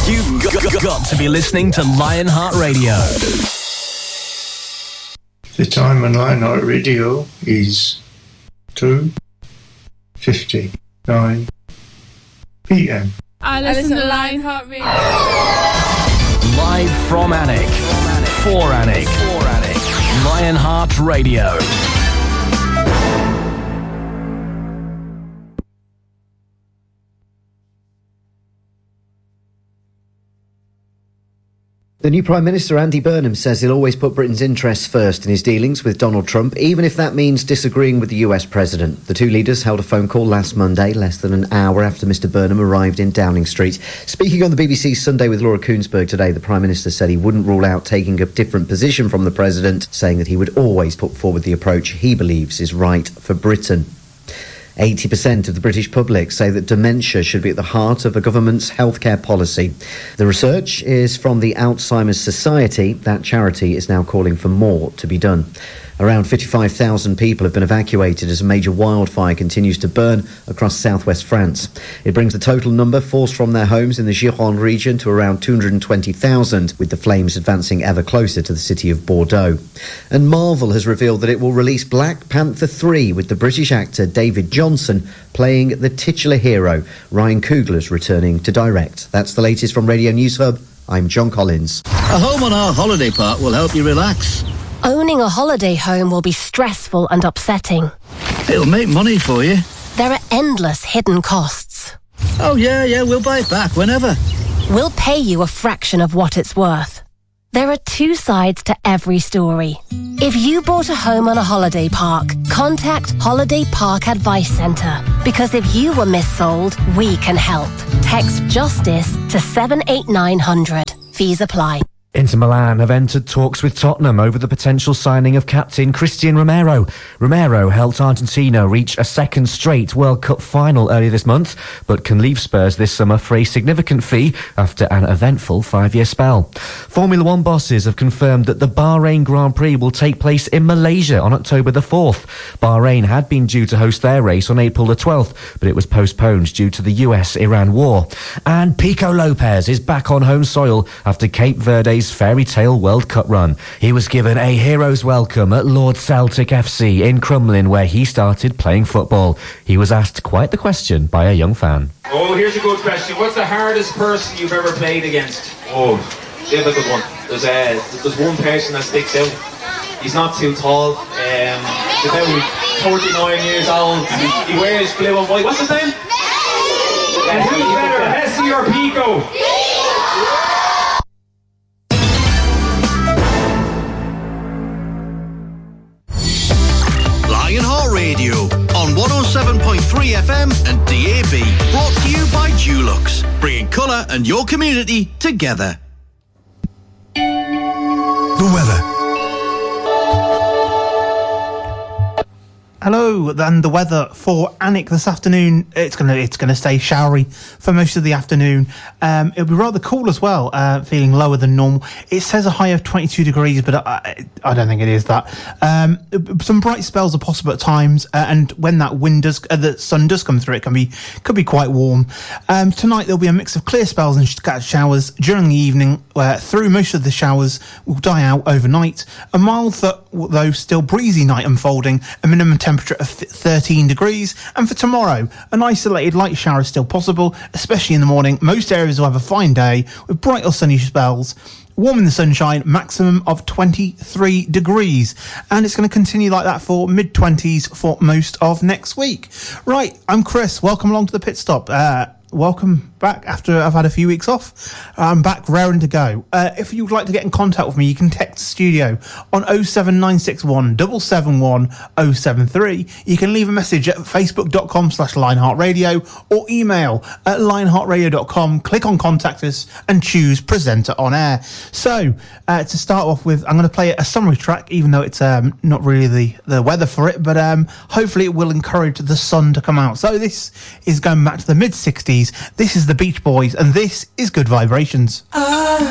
You've got to be listening to Lionheart Radio. The time on Lionheart Radio is 2:59 p.m. I listen to Lionheart Radio. Live from Alnwick, for Alnwick, Lionheart Radio. The new Prime Minister, Andy Burnham, says he'll always put Britain's interests first in his dealings with Donald Trump, even if that means disagreeing with the US President. The two leaders held a phone call last Monday, less than an hour after Mr Burnham arrived in Downing Street. Speaking on the BBC's Sunday with Laura Koonsberg today, the Prime Minister said he wouldn't rule out taking a different position from the President, saying that he would always put forward the approach he believes is right for Britain. 80% of the British public say that dementia should be at the heart of a government's healthcare policy. The research is from the Alzheimer's Society. That charity is now calling for more to be done. Around 55,000 people have been evacuated as a major wildfire continues to burn across southwest France. It brings the total number forced from their homes in the Gironde region to around 220,000, with the flames advancing ever closer to the city of Bordeaux. And Marvel has revealed that it will release Black Panther 3 with the British actor David Johnson playing the titular hero. Ryan Coogler's returning to direct. That's the latest from Radio News Hub. I'm John Collins. A home on our holiday park will help you relax. Owning a holiday home will be stressful and upsetting. It'll make money for you. There are endless hidden costs. Oh, yeah, we'll buy it back whenever. We'll pay you a fraction of what it's worth. There are two sides to every story. If you bought a home on a holiday park, contact Holiday Park Advice Centre. Because if you were missold, we can help. Text JUSTICE to 78900. Fees apply. Inter Milan have entered talks with Tottenham over the potential signing of captain Cristian Romero. Romero helped Argentina reach a second straight World Cup final earlier this month, but can leave Spurs this summer for a significant fee after an eventful 5-year spell. Formula One bosses have confirmed that the Bahrain Grand Prix will take place in Malaysia on October the 4th. Bahrain had been due to host their race on April the 12th, but it was postponed due to the US-Iran war. And Pico Lopez is back on home soil after Cape Verde's fairy tale World Cup run. He was given a hero's welcome at Lord Celtic FC in Crumlin, where he started playing football. He was asked quite the question by a young fan. Oh, here's a good question. What's the hardest person you've ever played against? Oh, difficult one. There's one person that sticks out. He's not too tall. He's about 49 years old. He wears blue and white. What's his name? And who's better, Messi or Pico? Lionheart Radio on 107.3 FM and DAB. Brought to you by Dulux, bringing colour and your community together. The weather. Hello, and the weather for Alnwick this afternoon. It's gonna stay showery for most of the afternoon. It'll be rather cool as well, feeling lower than normal. It says a high of 22 degrees, but I don't think it is that. Some bright spells are possible at times, and when the sun does come through, it could be quite warm. Tonight there'll be a mix of clear spells and scattered showers during the evening. Through most of the showers will die out overnight. A mild, though still breezy night unfolding. A minimum temperature of 13 degrees. And for tomorrow, an isolated light shower is still possible, especially in the morning. Most areas will have a fine day with bright or sunny spells. Warm in the sunshine, maximum of 23 degrees. And it's going to continue like that for mid-20s for most of next week. Right, I'm Chris. Welcome along to the pit stop. Welcome back after I've had a few weeks off. I'm back raring to go. If you'd like to get in contact with me, you can text the studio on 07961 771 073. You can leave a message at facebook.com/lionheartradio or email at lionheartradio.com. Click on contact us and choose presenter on air. So to start off with, I'm going to play a summary track, even though it's not really the weather for it, but hopefully it will encourage the sun to come out. So this is going back to the mid-60s. This is the Beach Boys, and this is Good Vibrations.